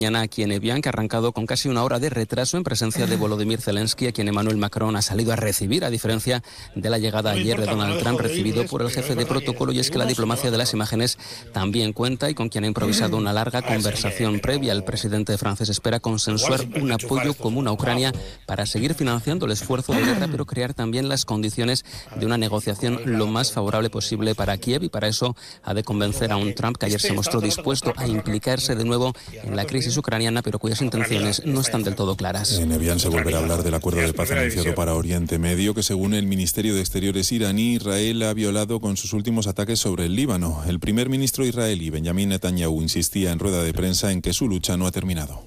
Mañana aquí en Evian, que ha arrancado con casi una hora de retraso en presencia de Volodymyr Zelensky, a quien Emmanuel Macron ha salido a recibir, a diferencia de la llegada ayer de Donald Trump, recibido por el jefe de protocolo. Y es que la diplomacia de las imágenes también cuenta, y con quien ha improvisado una larga conversación previa. El presidente francés espera consensuar un apoyo común a Ucrania para seguir financiando el esfuerzo de guerra, pero crear también las condiciones de una negociación lo más favorable posible para Kiev, y para eso ha de convencer a un Trump que ayer se mostró dispuesto a implicarse de nuevo en la crisis ucraniana, pero cuyas intenciones no están del todo claras. En Evian se volverá a hablar del acuerdo de paz anunciado para Oriente Medio, que según el Ministerio de Exteriores iraní, Israel ha violado con sus últimos ataques sobre el Líbano. El primer ministro israelí, Benjamin Netanyahu, insistía en rueda de prensa en que su lucha no ha terminado.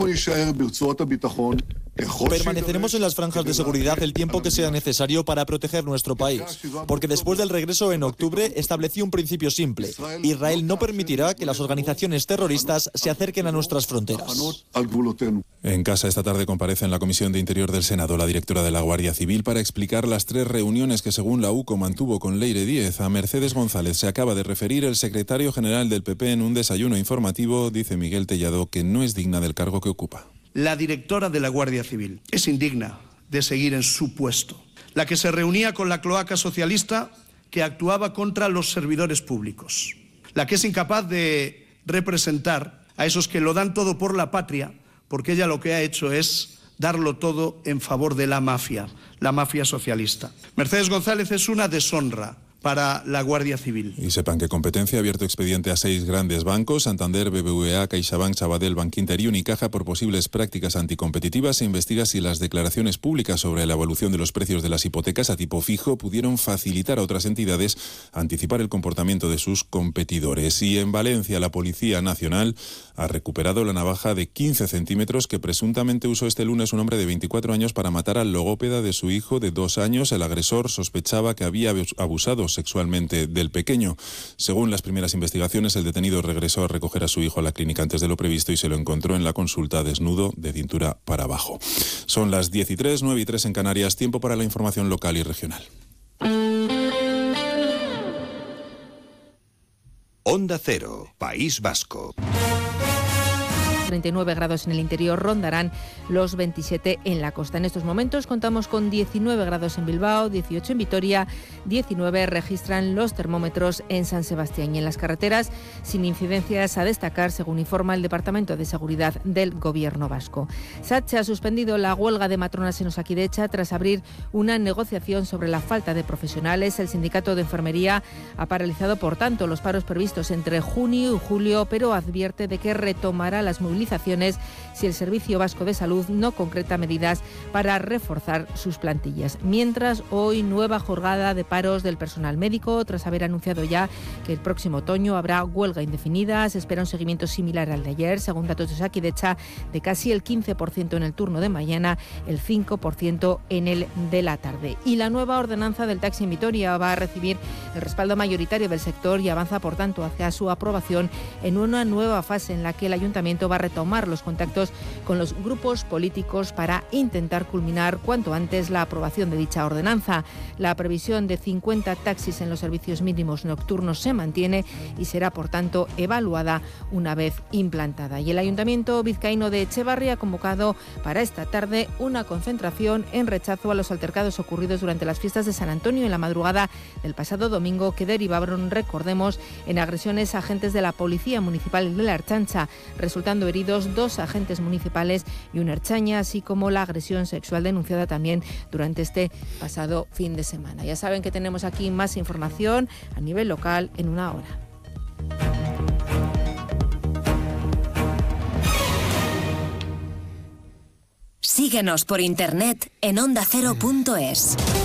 Permaneceremos en las franjas de seguridad el tiempo que sea necesario para proteger nuestro país, porque después del regreso en octubre establecí un principio simple: Israel no permitirá que las organizaciones terroristas se acerquen a nuestras fronteras. En casa esta tarde comparece en la Comisión de Interior del Senado la directora de la Guardia Civil para explicar las 3 reuniones que, según la UCO, mantuvo con Leire Díez. A Mercedes González se acaba de referir el secretario general del PP en un desayuno informativo. Dice Miguel Tellado que no es digna del cargo que ocupa. La directora de la Guardia Civil es indigna de seguir en su puesto. La que se reunía con la cloaca socialista que actuaba contra los servidores públicos. La que es incapaz de representar a esos que lo dan todo por la patria, porque ella lo que ha hecho es darlo todo en favor de la mafia socialista. Mercedes González es una deshonra para la Guardia Civil. Y sepan que Competencia ha abierto expediente a 6 grandes bancos: Santander, BBVA, CaixaBank, Sabadell, Bankinter y Unicaja, por posibles prácticas anticompetitivas. Se investiga si las declaraciones públicas sobre la evolución de los precios de las hipotecas a tipo fijo pudieron facilitar a otras entidades anticipar el comportamiento de sus competidores. Y en Valencia, la Policía Nacional ha recuperado la navaja de 15 centímetros que presuntamente usó este lunes un hombre de 24 años para matar al logópeda de su hijo de 2 años. El agresor sospechaba que había abusado sexualmente del pequeño. Según las primeras investigaciones, el detenido regresó a recoger a su hijo a la clínica antes de lo previsto y se lo encontró en la consulta desnudo, de cintura para abajo. Son las 10:03, 9:03 en Canarias. Tiempo para la información local y regional. Onda Cero, País Vasco. 39 grados en el interior, rondarán los 27 en la costa. En estos momentos contamos con 19 grados en Bilbao, 18 en Vitoria, 19 registran los termómetros en San Sebastián. Y en las carreteras, sin incidencias a destacar, según informa el Departamento de Seguridad del Gobierno vasco. SATSE ha suspendido la huelga de matronas en Osakidetza tras abrir una negociación sobre la falta de profesionales. El sindicato de enfermería ha paralizado, por tanto, los paros previstos entre junio y julio, pero advierte de que retomará las movilizaciones si el Servicio Vasco de Salud no concreta medidas para reforzar sus plantillas. Mientras, hoy nueva jornada de paros del personal médico, tras haber anunciado ya que el próximo otoño habrá huelga indefinida. Se espera un seguimiento similar al de ayer, según datos de Osakidetza, de casi el 15% en el turno de mañana, el 5% en el de la tarde. Y la nueva ordenanza del taxi en Vitoria va a recibir el respaldo mayoritario del sector y avanza, por tanto, hacia su aprobación en una nueva fase en la que el Ayuntamiento va a retomar los contactos con los grupos políticos para intentar culminar cuanto antes la aprobación de dicha ordenanza. La previsión de 50 taxis en los servicios mínimos nocturnos se mantiene y será, por tanto, evaluada una vez implantada. Y el Ayuntamiento vizcaíno de Etxebarri ha convocado para esta tarde una concentración en rechazo a los altercados ocurridos durante las fiestas de San Antonio en la madrugada del pasado domingo, que derivaron, recordemos, en agresiones a agentes de la Policía Municipal y de la Ertzaintza, resultando heridos 2 agentes municipales y un ertzaina, así como la agresión sexual denunciada también durante este pasado fin de semana. Ya saben que tenemos aquí más información a nivel local en una hora. Síguenos por internet en ondacero.es.